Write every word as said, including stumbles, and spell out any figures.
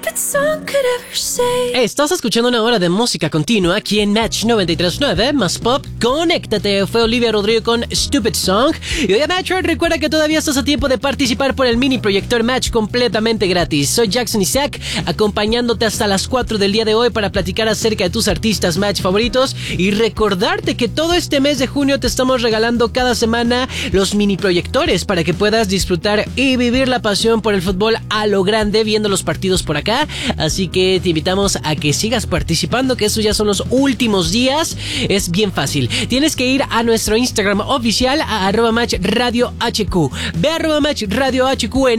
Estás escuchando una hora de música continua aquí en Match noventa y tres punto nueve más Pop. Conéctate, fue Olivia Rodrigo con Stupid Song. Y oye, Matcher, recuerda que todavía estás a tiempo de participar por el mini proyector Match completamente gratis. Soy Jackson Isaac, acompañándote hasta las cuatro del día de hoy para platicar acerca de tus artistas Match favoritos y recordarte que todo este mes de junio te estamos regalando cada semana los mini proyectores para que puedas disfrutar y vivir la pasión por el fútbol a lo grande viendo los partidos por acá. Así que te invitamos a que sigas participando, que estos ya son los últimos días. Es bien fácil. Tienes que ir a nuestro Instagram oficial, a arroba match radio hq. Ve a arroba match radio hq en